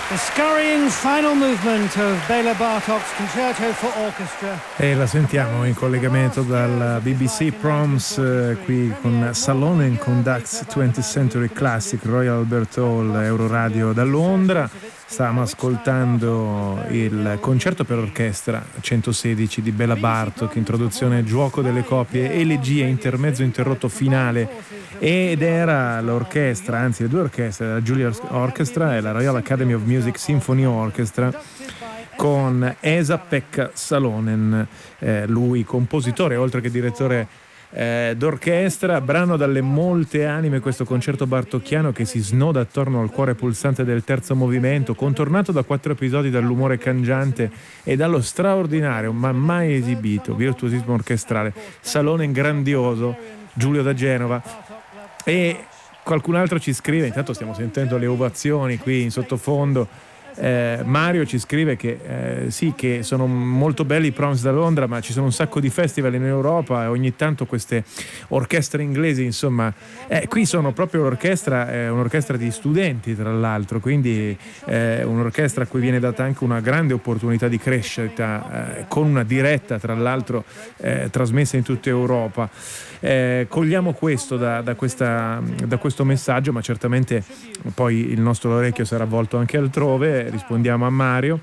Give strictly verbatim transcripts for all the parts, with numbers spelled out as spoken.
The scurrying final movement of Bela Bartok's Concerto for Orchestra. E la sentiamo in collegamento dal B B C Proms, eh, qui con Salonen Conducts twentieth Century Classic, Royal Albert Hall, Euroradio da Londra. Stavamo ascoltando il concerto per orchestra centosedici di Bela Bartok, introduzione, gioco delle coppie, elegia, intermezzo interrotto finale, ed era l'orchestra, anzi le due orchestre, la Juilliard Orchestra e la Royal Academy of Music Symphony Orchestra, con Esa-Pekka Salonen, eh, lui compositore oltre che direttore Eh, d'orchestra. Brano dalle molte anime, questo concerto bartocchiano che si snoda attorno al cuore pulsante del terzo movimento, contornato da quattro episodi dall'umore cangiante e dallo straordinario ma mai esibito virtuosismo orchestrale. Salonen grandioso, Giulio da Genova. E qualcun altro ci scrive, intanto stiamo sentendo le ovazioni qui in sottofondo. Eh, Mario ci scrive che eh, sì, che sono molto belli i Proms da Londra, ma ci sono un sacco di festival in Europa e ogni tanto queste orchestre inglesi, insomma, eh, qui sono proprio l'orchestra, eh, un'orchestra di studenti tra l'altro, quindi eh, un'orchestra a cui viene data anche una grande opportunità di crescita, eh, con una diretta tra l'altro eh, trasmessa in tutta Europa. Eh, cogliamo questo da, da, questa, da questo messaggio, ma certamente poi il nostro orecchio sarà volto anche altrove. Rispondiamo a Mario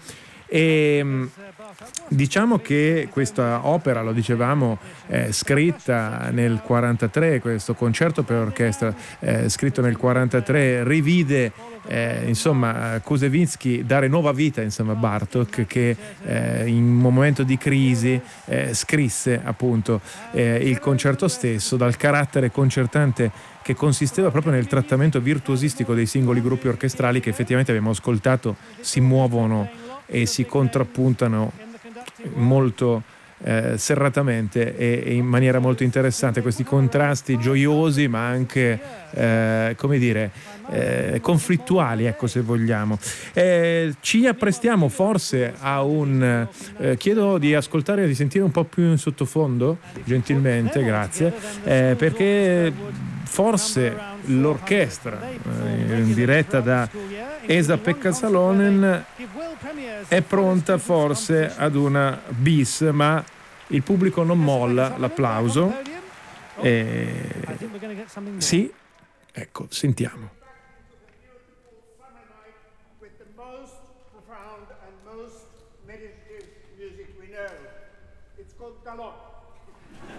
e diciamo che questa opera, lo dicevamo, è scritta nel quarantatré, questo concerto per orchestra eh, scritto nel quarantatré rivide eh, insomma Kusevinsky dare nuova vita insomma a Bartók, che eh, in un momento di crisi eh, scrisse appunto eh, il concerto stesso, dal carattere concertante che consisteva proprio nel trattamento virtuosistico dei singoli gruppi orchestrali che effettivamente abbiamo ascoltato, si muovono e si contrappuntano molto eh, serratamente e, e in maniera molto interessante, questi contrasti gioiosi ma anche eh, come dire eh, conflittuali, ecco, se vogliamo. Eh, ci apprestiamo forse a un eh, chiedo di ascoltare e di sentire un po' più in sottofondo, gentilmente, grazie, eh, perché forse l'orchestra eh, diretta da Esa-Pekka Salonen è pronta forse ad una bis, ma il pubblico non molla l'applauso. E... sì, ecco, sentiamo.